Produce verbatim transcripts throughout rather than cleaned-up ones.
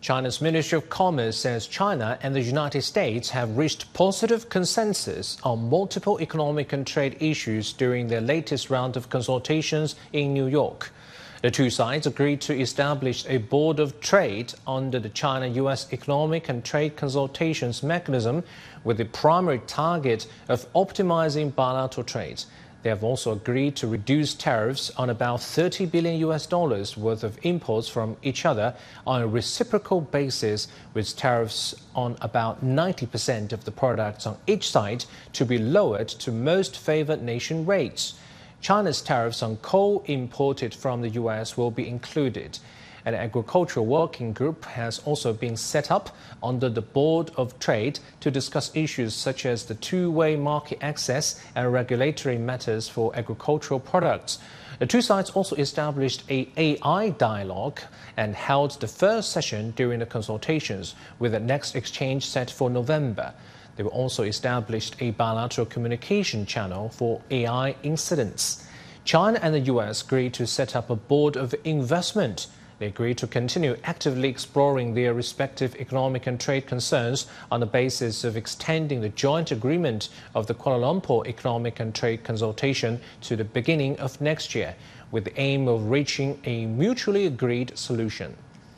China's Ministry of Commerce says China and the United States have reached positive consensus on multiple economic and trade issues during their latest round of consultations in New York. The two sides agreed to establish a board of trade under the China-U S Economic and Trade Consultations Mechanism with the primary target of optimizing bilateral trade. They have also agreed to reduce tariffs on about thirty billion U S dollars worth of imports from each other on a reciprocal basis, with tariffs on about ninety percent of the products on each side to be lowered to most favored nation rates. China's tariffs on coal imported from the U S will be included. An agricultural working group has also been set up under the Board of Trade to discuss issues such as the two-way market access and regulatory matters for agricultural products. The two sides also established a AI dialogue and held the first session during the consultations, with the next exchange set for November. They will also establish a bilateral communication channel for A I incidents. China and the U S agreed to set up a board of investment. They agreed to continue actively exploring their respective economic and trade concerns on the basis of extending the joint agreement of the Kuala Lumpur Economic and Trade Consultation to the beginning of next year, with the aim of reaching a mutually agreed solution.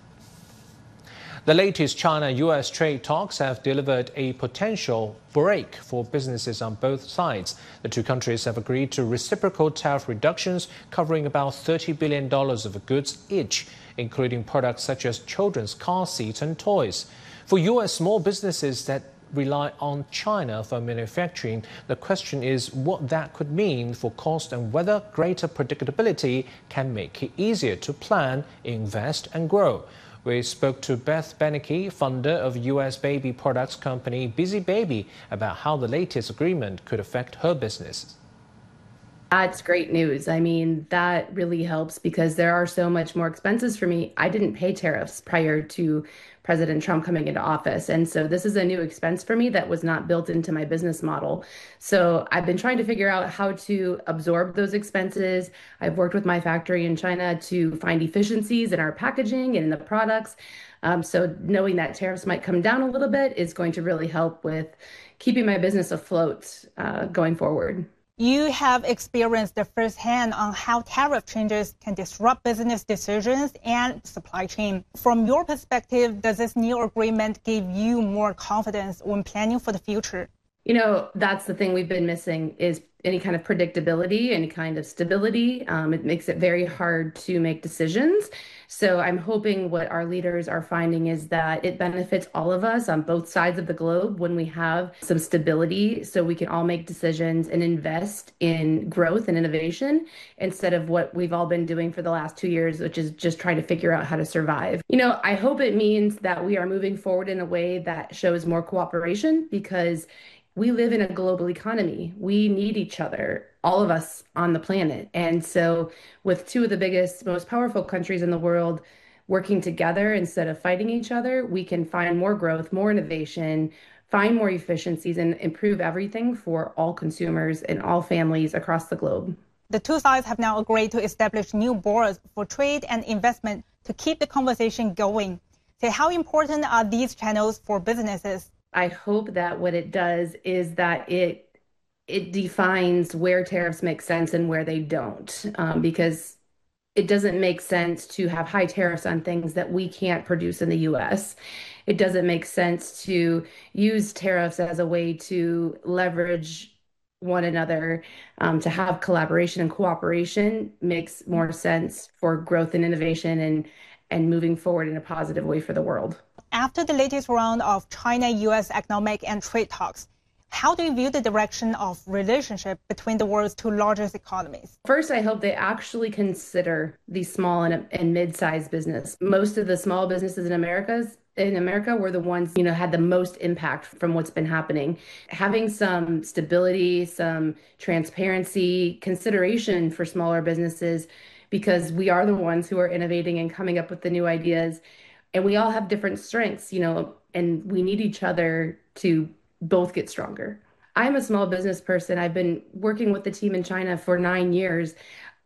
The latest China-U S trade talks have delivered a potential break for businesses on both sides. The two countries have agreed to reciprocal tariff reductions covering about thirty billion dollars of goods each, including products such as children's car seats and toys. For U S small businesses that rely on China for manufacturing, the question is what that could mean for cost and whether greater predictability can make it easier to plan, invest and grow. We spoke to Beth Beneke, founder of U S baby products company Busy Baby, about how the latest agreement could affect her business. That's great news. I mean, that really helps because there are so much more expenses for me. I didn't pay tariffs prior to President Trump coming into office. And so this is a new expense for me that was not built into my business model. So I've been trying to figure out how to absorb those expenses. I've worked with my factory in China to find efficiencies in our packaging and in the products. Um, so knowing that tariffs might come down a little bit is going to really help with keeping my business afloat uh, going forward. You have experienced the firsthand on how tariff changes can disrupt business decisions and supply chain. From your perspective, does this new agreement give you more confidence when planning for the future? You know, that's the thing we've been missing is any kind of predictability, any kind of stability. Um, it makes it very hard to make decisions. So I'm hoping what our leaders are finding is that it benefits all of us on both sides of the globe when we have some stability so we can all make decisions and invest in growth and innovation instead of what we've all been doing for the last two years, which is just trying to figure out how to survive. You know, I hope it means that we are moving forward in a way that shows more cooperation because we live in a global economy. We need each other, all of us on the planet. And so with two of the biggest, most powerful countries in the world working together instead of fighting each other, we can find more growth, more innovation, find more efficiencies, and improve everything for all consumers and all families across the globe. The two sides have now agreed to establish new boards for trade and investment to keep the conversation going. So how important are these channels for businesses? I hope that what it does is that it it defines where tariffs make sense and where they don't, um, because it doesn't make sense to have high tariffs on things that we can't produce in the U S. It doesn't make sense to use tariffs as a way to leverage one another. Um, to have collaboration and cooperation makes more sense for growth and innovation and and moving forward in a positive way for the world. After the latest round of China-U S economic and trade talks, how do you view the direction of relationship between the world's two largest economies? First, I hope they actually consider the small and, and mid-sized business. Most of the small businesses in America's in America were the ones, you know, had the most impact from what's been happening. Having some stability, some transparency, consideration for smaller businesses, because we are the ones who are innovating and coming up with the new ideas. And we all have different strengths, you know, and we need each other to both get stronger. I'm a small business person. I've been working with the team in China for nine years.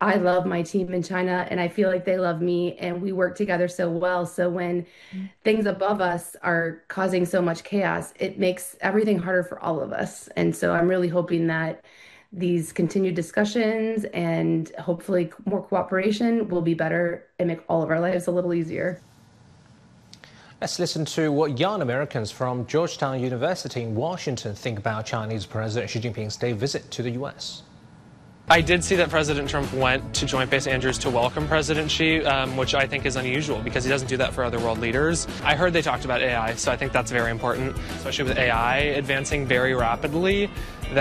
I love my team in China and I feel like they love me and we work together so well. So when things above us are causing so much chaos, it makes everything harder for all of us. And so I'm really hoping that these continued discussions and hopefully more cooperation will be better and make all of our lives a little easier. Let's listen to what young Americans from Georgetown University in Washington think about Chinese President Xi Jinping's day visit to the U S. I did see that President Trump went to Joint Base Andrews to welcome President Xi, um, which I think is unusual because he doesn't do that for other world leaders. I heard they talked about A I, so I think that's very important, especially with A I advancing very rapidly. That